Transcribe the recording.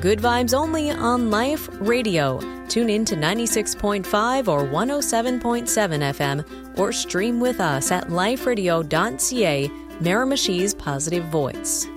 Good vibes only on Life Radio. Tune in to 96.5 or 107.7 FM or stream with us at liferadio.ca, Miramishi's Positive Voice.